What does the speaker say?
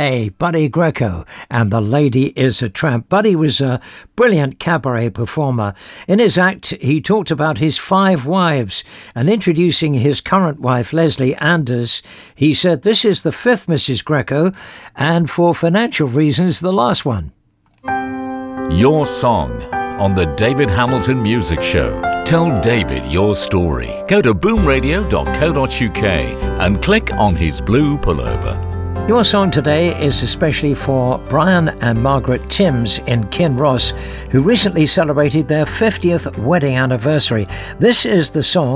Hey, Buddy Greco and The Lady is a Tramp. Buddy was a brilliant cabaret performer. In his act, he talked about his 5 wives, and introducing his current wife, Leslie Anders, he said, "This is the 5th Mrs. Greco, and for financial reasons, the last one." Your song on the David Hamilton Music Show. Tell David your story. Go to boomradio.co.uk and click on his blue pullover. Your song today is especially for Brian and Margaret Timms in Kinross, who recently celebrated their 50th wedding anniversary. This is the song